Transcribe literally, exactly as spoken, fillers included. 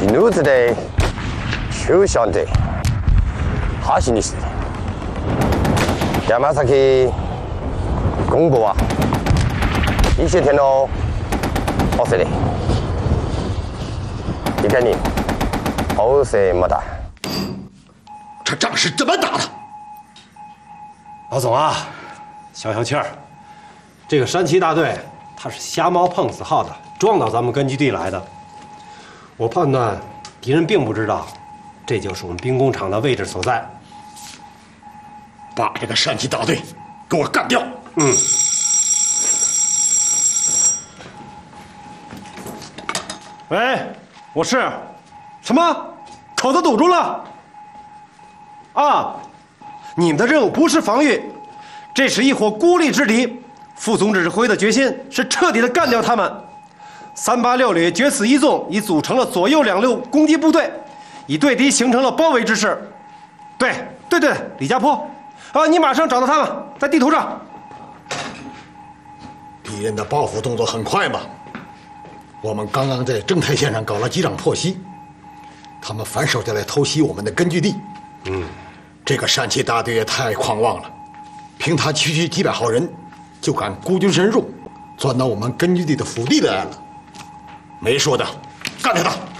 奴子的休想的，哈西尼斯的，山崎公布は一些天のおせで、いかにおせ么大。 这仗是怎么打的？ 老总啊，消消气儿。这个山崎大队他是瞎猫碰死耗子，撞到咱们根据地来的。我判断敌人并不知道，这就是我们兵工厂的位置所在。 把这个山崎大队给我干掉！ 嗯。喂，我是，什么？口子堵住了？啊，你们的任务不是防御，这是一伙孤立之敌。副总指挥的决心是彻底的干掉他们。三八六旅决死一纵已组成了左右两路攻击部队，已对敌形成了包围之势。对对对，李家坡，啊，你马上找到他们，在地图上。 敌人的报复动作很快嘛，我们刚刚在正太线上搞了几场破袭，他们反手就来偷袭我们的根据地。 嗯， 这个山崎大队也太狂妄了，凭他区区几百号人，就敢孤军深入，钻到我们根据地的腹地来了。没说的，干掉他！